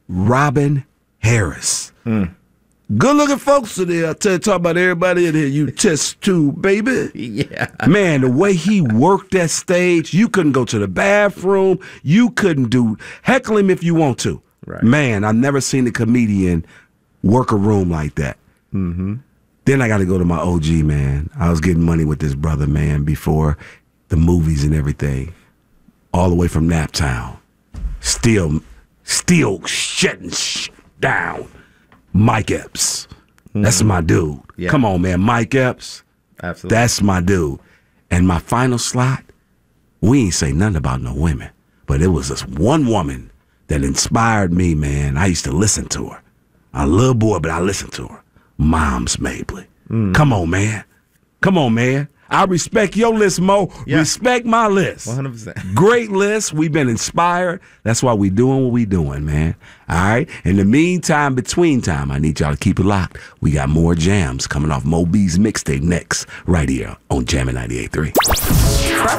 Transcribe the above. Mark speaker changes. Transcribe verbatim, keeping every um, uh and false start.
Speaker 1: Robin Harris.
Speaker 2: Mm.
Speaker 1: Good looking folks today. I tell you, talk about everybody in here. You test tube, baby.
Speaker 2: Yeah.
Speaker 1: Man, the way he worked that stage, you couldn't go to the bathroom. You couldn't do heckle him if you want to.
Speaker 2: Right.
Speaker 1: Man, I've never seen a comedian work a room like that.
Speaker 2: Mm-hmm.
Speaker 1: Then I got to go to my O G, man. I was getting money with this brother, man, before the movies and everything. All the way from Naptown. Still, still shutting sh- down. Mike Epps. Mm-hmm. That's my dude.
Speaker 2: Yeah.
Speaker 1: Come on, man. Mike Epps.
Speaker 2: Absolutely.
Speaker 1: That's my dude. And my final slot, we ain't say nothing about no women. But it was this one woman that inspired me, man. I used to listen to her. I'm a little boy, but I listened to her. Moms Mabley. Mm. Come on, man. Come on, man. I respect your list, Mo.
Speaker 2: Yeah.
Speaker 1: Respect my list.
Speaker 2: one hundred percent.
Speaker 1: Great list. We've been inspired. That's why we doing what we doing, man. All right? In the meantime, between time, I need y'all to keep it locked. We got more jams coming off Mo B's mixtape next, right here on Jammin' ninety-eight point three.